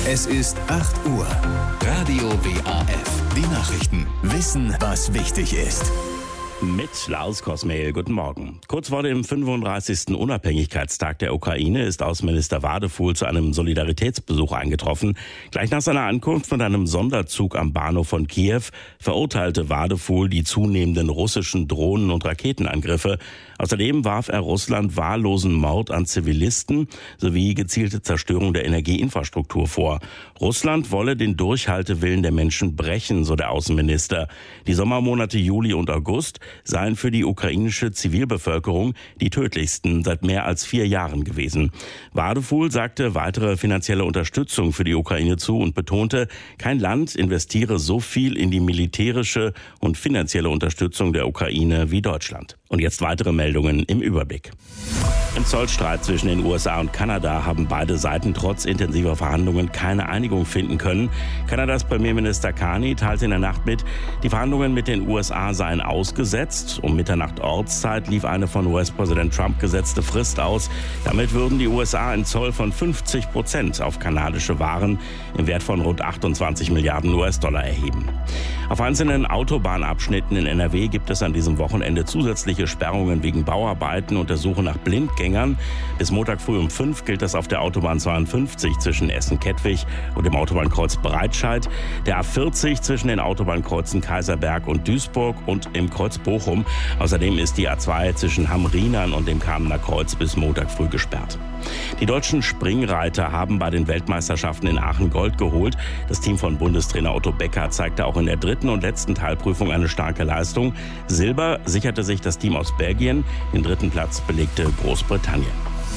Es ist 8 Uhr. Radio WAF. Die Nachrichten. Wissen, was wichtig ist. Mit Lars Kosmehl, guten Morgen. Kurz vor dem 35. Unabhängigkeitstag der Ukraine ist Außenminister Wadefuhl zu einem Solidaritätsbesuch eingetroffen. Gleich nach seiner Ankunft mit einem Sonderzug am Bahnhof von Kiew verurteilte Wadefuhl die zunehmenden russischen Drohnen- und Raketenangriffe. Außerdem warf er Russland wahllosen Mord an Zivilisten sowie gezielte Zerstörung der Energieinfrastruktur vor. Russland wolle den Durchhaltewillen der Menschen brechen, so der Außenminister. Die Sommermonate Juli und August seien für die ukrainische Zivilbevölkerung die tödlichsten seit mehr als 4 Jahren gewesen. Wadefuhl sagte weitere finanzielle Unterstützung für die Ukraine zu und betonte, kein Land investiere so viel in die militärische und finanzielle Unterstützung der Ukraine wie Deutschland. Und jetzt weitere Meldungen im Überblick. Im Zollstreit zwischen den USA und Kanada haben beide Seiten trotz intensiver Verhandlungen keine Einigung finden können. Kanadas Premierminister Carney teilte in der Nacht mit, die Verhandlungen mit den USA seien ausgesetzt. Um Mitternacht Ortszeit lief eine von US-Präsident Trump gesetzte Frist aus. Damit würden die USA einen Zoll von 50% auf kanadische Waren im Wert von rund 28 Milliarden US-Dollar erheben. Auf einzelnen Autobahnabschnitten in NRW gibt es an diesem Wochenende zusätzliche Sperrungen wegen Bauarbeiten und der Suche nach Blindgängern. Bis Montag früh um 5 gilt das auf der Autobahn 52 zwischen Essen-Kettwig und dem Autobahnkreuz Breitscheid, der A40 zwischen den Autobahnkreuzen Kaiserberg und Duisburg und im Kreuz Bochum. Außerdem ist die A2 zwischen Hamm-Riehnern und dem Kamener Kreuz bis Montag früh gesperrt. Die deutschen Springreiter haben bei den Weltmeisterschaften in Aachen Gold geholt. Das Team von Bundestrainer Otto Becker zeigte auch in der dritten und letzten Teilprüfung eine starke Leistung. Silber sicherte sich das Team aus Belgien, den dritten Platz belegte Großbritannien.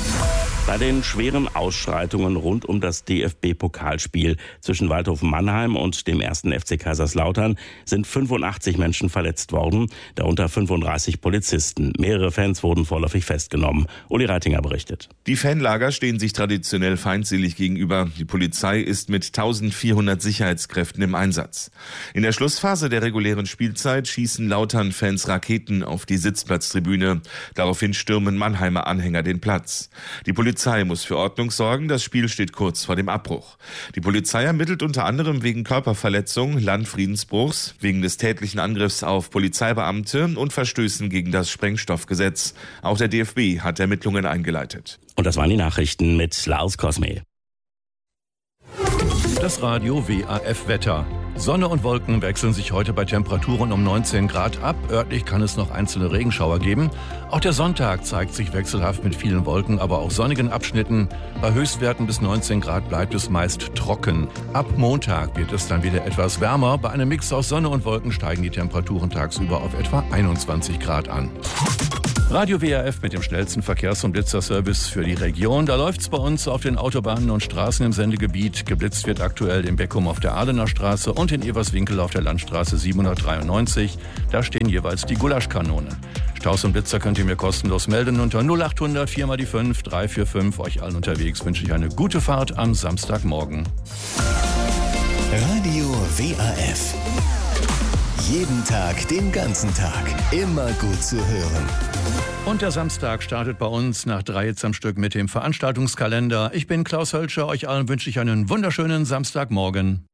Bei den schweren Ausschreitungen rund um das DFB-Pokalspiel zwischen Waldhof Mannheim und dem 1. FC Kaiserslautern sind 85 Menschen verletzt worden, darunter 35 Polizisten. Mehrere Fans wurden vorläufig festgenommen. Uli Reitinger berichtet. Die Fanlager stehen sich traditionell feindselig gegenüber. Die Polizei ist mit 1400 Sicherheitskräften im Einsatz. In der Schlussphase der regulären Spielzeit schießen Lautern-Fans Raketen auf die Sitzplatztribüne. Daraufhin stürmen Mannheimer Anhänger den Platz. Die Polizei muss für Ordnung sorgen, das Spiel steht kurz vor dem Abbruch. Die Polizei ermittelt unter anderem wegen Körperverletzung, Landfriedensbruchs, wegen des tätlichen Angriffs auf Polizeibeamte und Verstößen gegen das Sprengstoffgesetz. Auch der DFB hat Ermittlungen eingeleitet. Und das waren die Nachrichten mit Lars Kosmehl. Das Radio WAF Wetter. Sonne und Wolken wechseln sich heute bei Temperaturen um 19 Grad ab. Örtlich kann es noch einzelne Regenschauer geben. Auch der Sonntag zeigt sich wechselhaft mit vielen Wolken, aber auch sonnigen Abschnitten. Bei Höchstwerten bis 19 Grad bleibt es meist trocken. Ab Montag wird es dann wieder etwas wärmer. Bei einem Mix aus Sonne und Wolken steigen die Temperaturen tagsüber auf etwa 21 Grad an. Radio WAF mit dem schnellsten Verkehrs- und Blitzerservice für die Region. Da läuft's bei uns auf den Autobahnen und Straßen im Sendegebiet. Geblitzt wird aktuell in Beckum auf der Ahlener Straße und in Everswinkel auf der Landstraße 793. Da stehen jeweils die Gulaschkanonen. Staus und Blitzer könnt ihr mir kostenlos melden unter 0800 4 mal die 5 345. Euch allen unterwegs wünsche ich eine gute Fahrt am Samstagmorgen. Radio WAF. Jeden Tag, den ganzen Tag. Immer gut zu hören. Und der Samstag startet bei uns nach 3 Hits am Stück mit dem Veranstaltungskalender. Ich bin Klaus Hölscher. Euch allen wünsche ich einen wunderschönen Samstagmorgen.